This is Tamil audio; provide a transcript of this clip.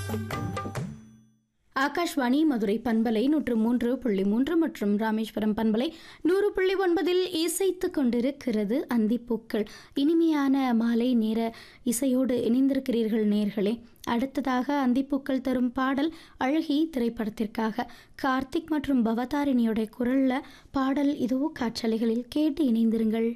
ஆகாஷ்வாணி மதுரை பண்பலை 103.3 மற்றும் ராமேஸ்வரம் பண்பலை 100.9 இசைத்து கொண்டிருக்கிறது அந்திப்பூக்கள். இனிமையான மாலை நேர இசையோடு இணைந்திருக்கிறீர்கள் நேர்களே. அடுத்ததாக அந்திப்பூக்கள் தரும் பாடல் அழகி திரைப்படத்திற்காக கார்த்திக் மற்றும் பவதாரிணியோட குரல்ல பாடல் இதோ காற்றலைகளில் கேட்டு இணைந்திருங்கள்.